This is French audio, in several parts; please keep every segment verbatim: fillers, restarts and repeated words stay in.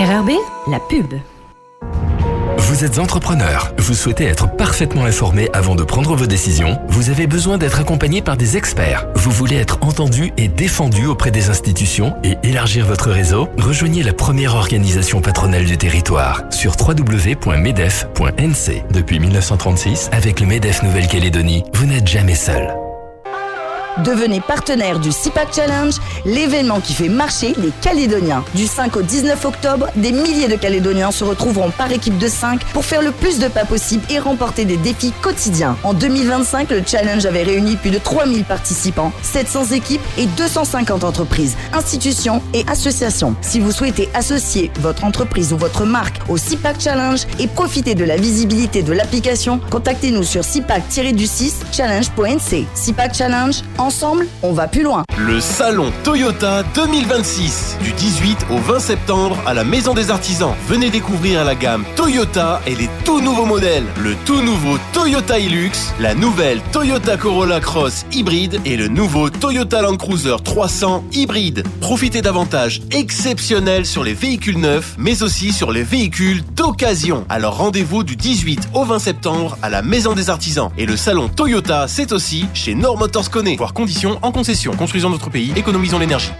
R R B, la pub. Vous êtes entrepreneur, vous souhaitez être parfaitement informé avant de prendre vos décisions, vous avez besoin d'être accompagné par des experts, vous voulez être entendu et défendu auprès des institutions et élargir votre réseau, rejoignez la première organisation patronale du territoire sur w w w point medef point n c. Depuis mille neuf cent trente-six, avec le MEDEF Nouvelle-Calédonie, vous n'êtes jamais seul. Devenez partenaire du CIPAC Challenge, l'événement qui fait marcher les Calédoniens. Du cinq au dix-neuf octobre, des milliers de Calédoniens se retrouveront par équipe de cinq pour faire le plus de pas possible et remporter des défis quotidiens. En deux mille vingt-cinq, le Challenge avait réuni plus de trois mille participants, sept cents équipes et deux cent cinquante entreprises, institutions et associations. Si vous souhaitez associer votre entreprise ou votre marque au CIPAC Challenge et profiter de la visibilité de l'application, contactez-nous sur cipac du six challenge point n c. CIPAC Challenge, ensemble, on va plus loin. Le salon Toyota deux mille vingt-six, du dix-huit au vingt septembre à la Maison des Artisans. Venez découvrir la gamme Toyota et les tout nouveaux modèles. Le tout nouveau Toyota Hilux, la nouvelle Toyota Corolla Cross hybride et le nouveau Toyota Land Cruiser trois cents hybride. Profitez d'avantages exceptionnels sur les véhicules neufs, mais aussi sur les véhicules d'occasion. Alors rendez-vous du dix-huit au vingt septembre à la Maison des Artisans. Et le salon Toyota, c'est aussi chez Nord Motors Connaît. Voir conditions en concession. Construisons notre pays, économisons l'énergie.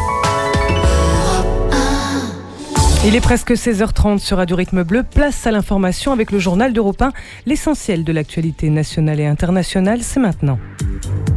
Il est presque seize heures trente sur Radio Rythme Bleu. Place à l'information avec le journal d'Europe un. L'essentiel de l'actualité nationale et internationale, c'est maintenant.